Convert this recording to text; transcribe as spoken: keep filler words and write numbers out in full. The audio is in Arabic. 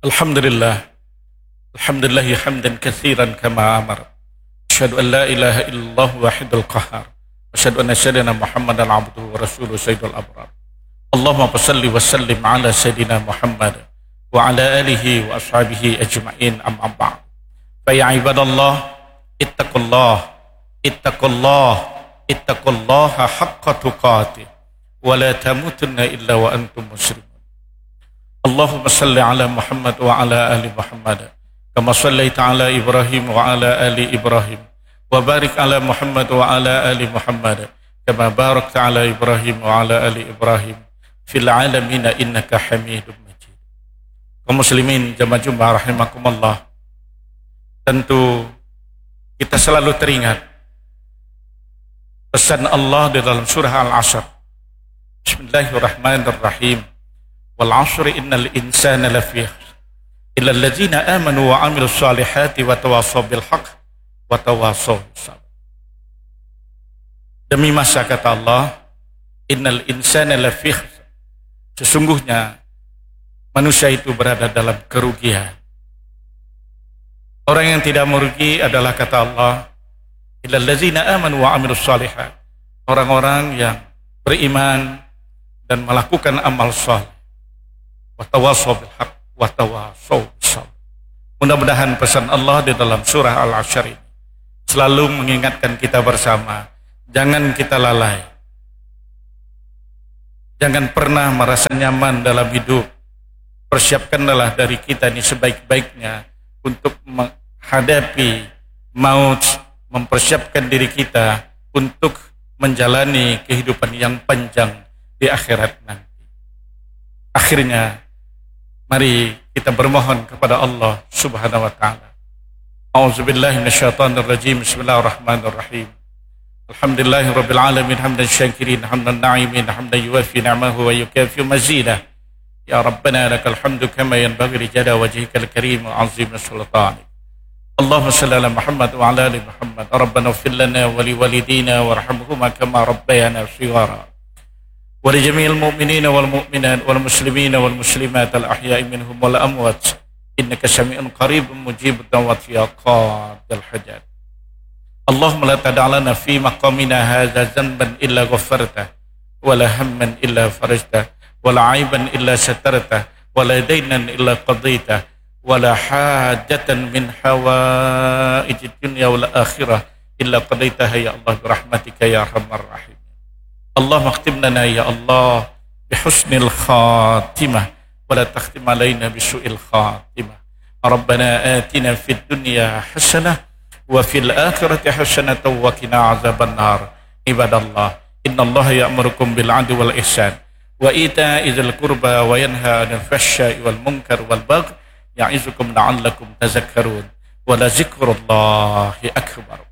Alhamdulillah, Alhamdulillahi hamdan katsiran kama amar. Asyhadu an la ilaha illallah wahidul qahhar. Asyhadu anna sayyidina Muhammadan abduhu wa rasuluhu sayyidul abrar. Allahumma shalli wa sallim ala sayyidina Muhammad wa ala alihi wa ashabihi ajma'in, amma ba'd. Fa ya ibadallah, ittaqullah, ittaqullah, ittaqullaha haqqa tuqatih wa la tamutunna illa wa antum muslimun. Allahumma salli ala Muhammad wa ala ali Muhammad kama sallaita ala Ibrahim wa ala ali Ibrahim wa barik ala Muhammad wa ala ali Muhammad kama barakta ala Ibrahim wa ala ali Ibrahim fil alamin innaka Hamidum Majid. Kaum muslimin jamaah Jumat rahimakumullah, tentu kita selalu teringat pesan Allah di dalam surah Al-Asr. Bismillahirrahmanirrahim. Wal 'ashri innal insana lafi khusr illa alladzina amanu wa 'amilus solihati wa tawassaw bil haqq wa tawassaw bis sabr. Demi masa, kata Allah, innal insana lafi khusr, sesungguhnya manusia itu berada dalam kerugian. Orang yang tidak merugi adalah, kata Allah, illa alladzina amanu wa 'amilus solihat, orang-orang yang beriman dan melakukan amal saleh. Watawassaw bil haqq watawassaw bis sabr. Mudah-mudahan pesan Allah di dalam surah Al-Asr ini selalu mengingatkan kita bersama, jangan kita lalai, jangan pernah merasa nyaman dalam hidup. Persiapkanlah dari kita ini sebaik-baiknya untuk menghadapi maut, mempersiapkan diri kita untuk menjalani kehidupan yang panjang di akhirat nanti. Akhirnya, mari kita bermohon kepada Allah Subhanahu wa taala. A'udzubillahi minasyaitonir rajim. Bismillahirrahmanirrahim. Alhamdulillahirabbil alamin hamdan syakirin hamdan na'imin hamdan yuwaffi ni'amahu wa yukafi mazidah. Ya Rabbana lakal hamdu kama yanbaghi li jalali wajhikal karim wa 'azimi sultanik. Allahumma shalli ala Muhammad wa ala ali Muhammad. Rabbana ighfir lana wa li walidina warhamhuma kama rabbayana shighara. ولجميع المؤمنين والمؤمنات والمسلمين والمسلمات الأحياء منهم والأموات إنك سميع قريب مجيب الدعوات يا قاضي الحاجات. اللهم لا تدع لنا في مقامنا هذا ذنبا إلا غفرته ولا هما إلا فرجته ولا عيبا إلا سترته ولا دينا إلا قضيته ولا حاجة من حوائج الدنيا والآخرة إلا قضيتها يا الله برحمتك يا أرحم الراحمين. اللهم اختم لنا يا الله بحسن الخاتمة ولا تختم علينا بسوء الخاتمة. ربنا آتنا في الدنيا حسنة وفي الآخرة حسنة وقنا عذاب النار. عباد الله، إن الله يأمركم بالعدل والإحسان وإيتاء ذي القربى وينهى عن الفحشاء والمنكر والبغي يعظكم لعلكم تذكرون ولذكر الله أكبر.